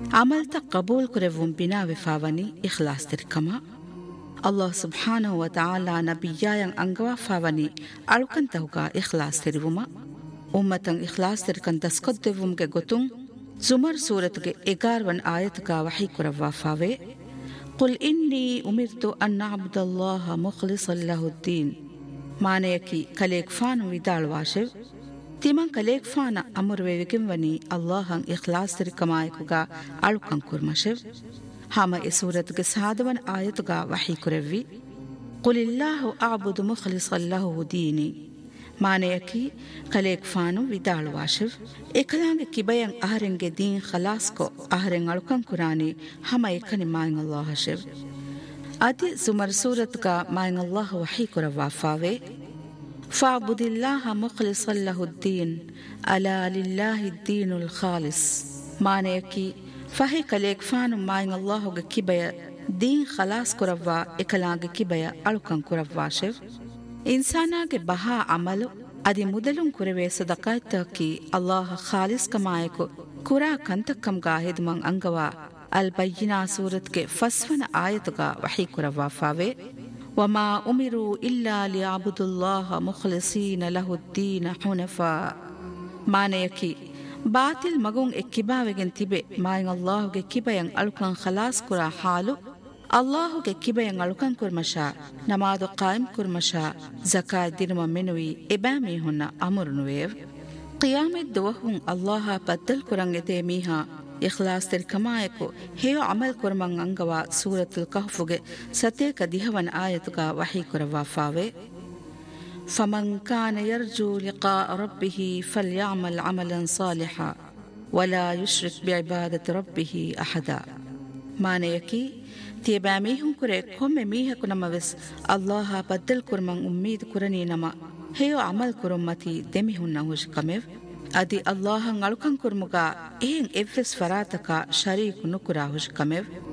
ಅಮಲ್ತ ಕಬೂಲ್ ಕುರೆವುಂ ಬಿನಾ ವಿಫಾವನಿ ಇಖ್ಲಾಸ್ ತಿರ್ಕಮ ಅಲ್ಲಾಹ್ ಸುಬ್ಹಾನಹು ವ ತಆಲಾ ನಬಿಯಾಯಂ ಅಂಗವಾ ಫಾವನಿ ಅಳುಕಂತಹುಗ ಇಖ್ಲಾಸ್ ತಿರುವುಮ ಉಮ್ಮತಂ ಇಖ್ಲಾಸ್ ತಿರ್ಕನ್ ದಸ್ಕೊದ್ದೆವುಂಗೆ ಗೊತ್ತುಂ ಜುಮರ್ ಸೂರತ್ಗೆ 11 ಆಯತುಗ ವಹಿ ಕುರವ್ವಾ ಫಾವೆ ಕುಲ್ ಇನ್ನಿ ಉಮಿರ್ತು ಅನ್ ಅಬ್ದಲ್ಲಾಹ ಮುಖ್ಲಿಸನ್ ಲಹುದ್ದೀನ್ ಮಾನೆಯಕಿ ಕಲೇಗ್ ಫಾನು ವಿದಾಳ್ವಾಶೆವ್ ತಿಮಂ ಕಲೇಗ್ ಫಾನ ಅಮುರ್ವೆವಿಗಿಂವನಿ ಅಲ್ಲಾಹಂ ಇಖ್ಲಾಸ್ ತಿರ್ಕಮಾಯಕುಗ ಅಳುಕಂ ಕುರ್ಮಶೆವ್ ಹಾಮ ಈ ಸೂರತ್ಗೆ ಸಾದವನ್ ಆಯತುಗ ವಹಿ ಕುರೆವ್ವಿ ಕುಲಿಲ್ಲಾಹು ಅಬುದು ಮುಖ್ಲಿಸನ್ ಲಹು ದೀನಿ ಮಾನೆಯಕಿ ಕಲೇಗ್ ಫಾನು ವಿದಾಳ್ವಾಶೆವ್ ಎಕಲಾಂಗೆ ಕಿಬಯಂ ಅಹರೆಂಗೆ ದೀನ್ ಖಲಾಸ್ಕೊ ಅಹರೆಂ ಅಳುಕಂ ಕುರಾನಿ ಹಮ ಎಕನಿ ಮಾಯಂ ಅಲ್ಲಾಹ ಶೆವ್ ಅದಿ ಜುಮರ್ ಸೂರತ್ಗ ಮಾಯಂ ಅಲ್ಲಾಹ ವಹಿ ಕುರವ್ವಾ ಫಾವೆ ಫಾಬುದಿಲ್ಲಾಹ ಮುಖ್ಲಿಸನ್ ಲಹುದ್ದೀನ್ ಅಲಾ ಲಿಲ್ಲಾಹಿ ದೀನುಲ್ ಖಾಲಿಸ್ ಮಾನೆಯಕಿ ಫಹಿ ಕಲೇಗ್ ಫಾನು ಮಾಯಂ ಅಲ್ಲಾಹುಗೆ ಕಿಬಯ ದೀನ್ ಖಲಾಸ್ ಕುರವ್ವಾ ಎಕಲಾಂಗೆ ಕಿಬಯ ಅಳುಕಂ ಕುರವ್ವಾ ಶೆವ್ ಇನ್ಸಾನಾಗೆ ಬಹಾ ಅಮಲು ಅದಿ ಮುದಲುಂ ಕುರೆವೆ ಸದಕಾಯ್ತಕಿ ಅಲ್ಲಾಹ ಖಾಲಿಸ್ ಕಮಾಯಕು ಕುರಾ ಕಂತಕ್ಕಂಗಾ ಹಿದ್ಮಂ ಅಂಗವಾ ಅಲ್ ಬಯ್ಯಿನಾ ಸೂರತ್ಗೆ ಫಸ್ವನ ಆಯತುಗ ವಹಿ ಕುರವ್ವಾ ಫಾವೆ ವಮಾ ಉಮಿರು ಇಲ್ಲಾ ಲಿಯಅಬುದುಲ್ಲಾಹ ಮುಖ್ಲಿಸೀನ ಲಹುದ್ದೀನ ಹುನಫಾ ಮಾನೆಯಕಿ ಬಾತಿಲ್ ಮಗುಂ ಎಕ್ಕಿಬಾವೆಗೆನ್ ತಿಬೆ ಮಾಯಂ ಅಲ್ಲಾಹುಗೆ ಕಿಬಯಂ ಅಳುಕಂ ಖಲಾಸ್ ಕುರಾ ಹಾಲು ಅಲ್ಲಾಹುಗೆ ಕಿಬಯಂ ಅಳುಕಂ ಕುರ್ಮಶಾ ನಮಾದು ಕಾಯಿಂ ಕುರ್ಮಶಾ ಜಕಾತ್ ದಿನಮ ಮೆನುವಿ ಎಬಾಮಿ ಹುನ್ನ ಅಮುರುನುವೇವ್ ಕಿಯಾಮೆತ್ ದುವಹುಂ ಅಲ್ಲಾಹ ಬದ್ದಲ್ ಕುರಂ ಎತೆ ಮೀಹಾ ಇಖ್ಲಾಸ್ ತಿರ್ಕಮಾಯಕು ಹೇಯೋ ಅಮಲ್ ಕುರ್ಮಂ ಅಂಗವಾ ಸೂರತುಲ್ ಕಹ್ಫುಗೆ ಸತೇಕ ದಿಹವನ್ ಆಯತುಗ ವಹಿ ಕುರವ್ವಾ ಫಾವೆ ಫಮನ್ ಕಾನ ಯರ್ಜು ಲಿಕಾ ರಬ್ಬಿಹಿ ಫಲ್ಯಅಮಲ್ ಅಮಲನ್ ಸಾಲಿಹಾ ವಲಾ ಯುಶ್ರಿಕ್ ಬಿಇಬಾದತಿ ರಬ್ಬಿಹಿ ಅಹದಾ ಮಾನೆಯಕಿ ತಿಯಬಾ ಮೀಹುಂ ಕುರೆ ಕೊಮ್ಮೆ ಮೀಹಕು ನಮವೆಸ್ ಅಲ್ಲಾಹ ಬದ್ದಲ್ ಕುರ್ಮಂ ಉಮ್ಮೀದ್ ಕುರನಿ ನಮ ಹೇಯೋ ಅಮಲ್ ಕುರುಮ್ಮತಿ ದೆಮಿಹುನ್ನ ಹುಷ್ ಕಮೆವ್ ಅದಿ ಅಲ್ಲಾಹಂ ಅಳುಕಂ ಕುರ್ಮುಗ ಏನ್ ಎವ್ವೆಸ್ ಫರಾತಕ ಶರೀಕು ನುಕುರಾ ಹುಷ್ ಕಮೆವ್